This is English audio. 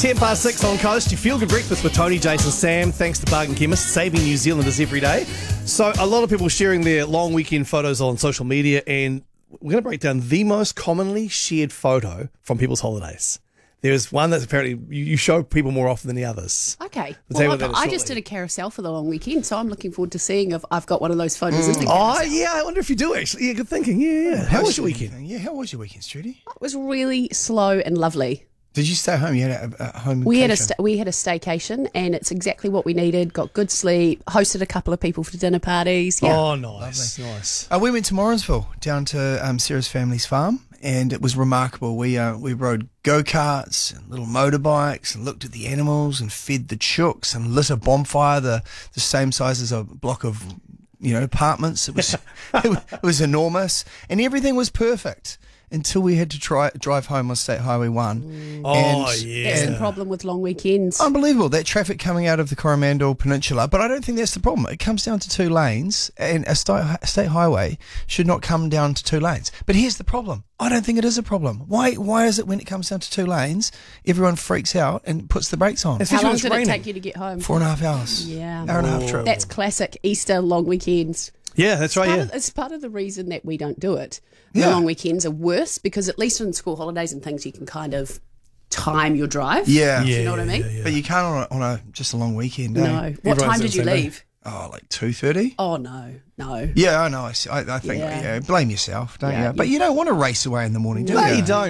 6 on Coast. You feel good breakfast with Tony, Jason, Sam. Thanks to Bargain Chemist, saving New Zealanders every day. So a lot of people sharing their long weekend photos on social media, and we're going to break down the most commonly shared photo from people's holidays. There's one that's apparently you show people more often than the others. Okay. We'll tell you Well, about that I just shortly. did a carousel for the long weekend, so I'm looking forward to seeing if I've got one of those photos in the Oh, carousel. yeah, I wonder if you do actually. Yeah, good thinking. Yeah. How was your weekend? Yeah, how was your weekend, Strudy? It was really slow and lovely. Did you stay home? You had a home We had a vacation? staycation, and it's exactly what we needed. Got good sleep. Hosted a couple of people for dinner parties. Yeah. Oh, nice. Nice. We went to Morrinsville, down to Sarah's family's farm, and it was remarkable. We rode go-karts and little motorbikes and looked at the animals and fed the chooks and lit a bonfire the same size as a block of apartments. It was it was enormous, and everything was perfect until we had to drive home on State Highway 1. Oh, yeah. That's the problem with long weekends. Unbelievable, that traffic coming out of the Coromandel Peninsula. But I don't think that's the problem. It comes down to 2 lanes, and a state highway should not come down to 2 lanes. But here's the problem. I don't think it is a problem. Why is it when it comes down to 2 lanes, everyone freaks out and puts the brakes on? It's How usually long it's did raining. it take you to get home? 4.5 hours. Yeah. Hour and a half trip. That's classic Easter long weekends. Yeah, that's right, yeah. It's part of the reason that we don't do it. Yeah. The long weekends are worse because at least in school holidays and things you can kind of time your drive. Yeah. You know what I mean? But you can't on just a long weekend, eh? No. What Everyone's time doing did you the same leave? Oh, like 2:30? Oh, no. Yeah, I know. I think, Yeah. blame yourself, don't Yeah, you? But you don't want to race away in the morning, do No, you? you don't.